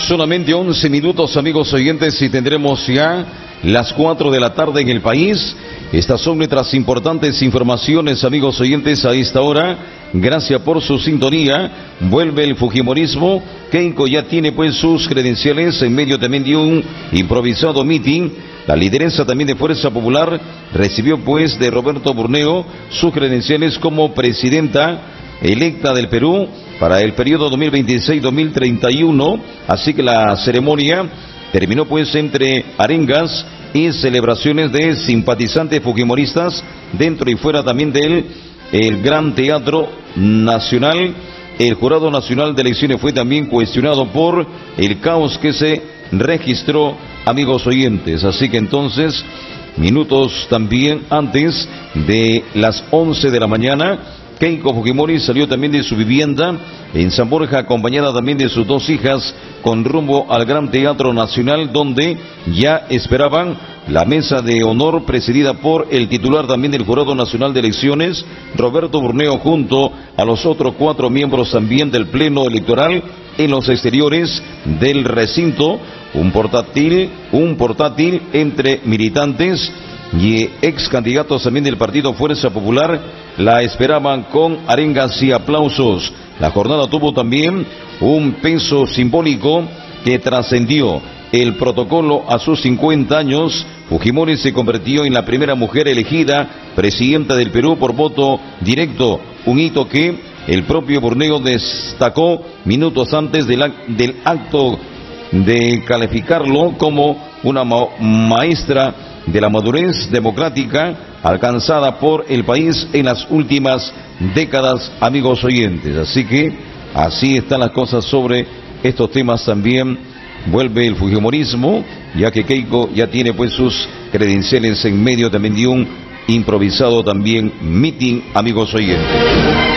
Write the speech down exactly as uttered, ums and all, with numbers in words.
Solamente once minutos, amigos oyentes, y tendremos ya las cuatro de la tarde en el país. Estas son nuestras importantes informaciones, amigos oyentes, a esta hora. Gracias por su sintonía. Vuelve el fujimorismo. Keiko ya tiene pues sus credenciales en medio también de un improvisado meeting. La lideresa también de Fuerza Popular recibió pues de Roberto Burneo sus credenciales como presidenta electa del Perú para el periodo dos mil veintiséis dos mil treinta y uno. Así que la ceremonia terminó pues entre arengas y celebraciones de simpatizantes fujimoristas dentro y fuera también del el Gran Teatro Nacional. El Jurado Nacional de Elecciones fue también cuestionado por el caos que se registró, amigos oyentes. Así que entonces, minutos también antes de las once de la mañana, Keiko Fujimori salió también de su vivienda en San Borja, acompañada también de sus dos hijas, con rumbo al Gran Teatro Nacional, donde ya esperaban la mesa de honor presidida por el titular también del Jurado Nacional de Elecciones, Roberto Burneo, junto a los otros cuatro miembros también del Pleno Electoral. En los exteriores del recinto, un portátil, un portátil entre militantes y ex candidatos también del partido Fuerza Popular la esperaban con arengas y aplausos. La jornada tuvo también un peso simbólico que trascendió el protocolo. A sus cincuenta años, Fujimori se convirtió en la primera mujer elegida presidenta del Perú por voto directo, un hito que el propio Burneo destacó minutos antes del, del acto de calificarlo como una ma maestra de la madurez democrática alcanzada por el país en las últimas décadas, amigos oyentes. Así que así están las cosas sobre estos temas también. Vuelve el fujimorismo, ya que Keiko ya tiene pues sus credenciales en medio también de un improvisado también meeting, amigos oyentes.